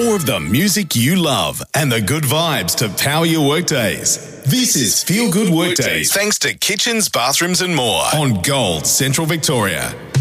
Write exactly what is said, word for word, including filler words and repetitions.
more of the music you love and the good vibes to power your workdays. This is Feel Good Workdays, thanks to Kitchens, Bathrooms and More on Gold Central Victoria.